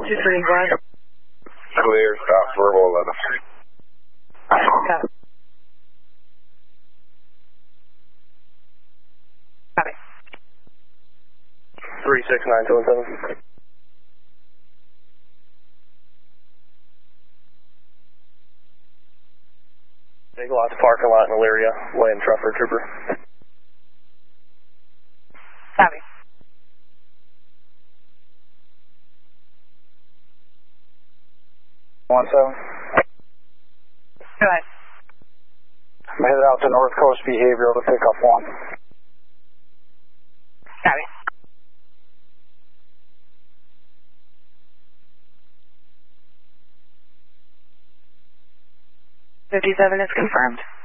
231. Clear, stop, verbal 11. Copy. Copy. 36927. Big lots parking lot in Elyria, Lane Truffer Trooper. Copy. Go ahead. I'm headed out to North Coast Behavioral to pick up one. Copy. $57 is confirmed.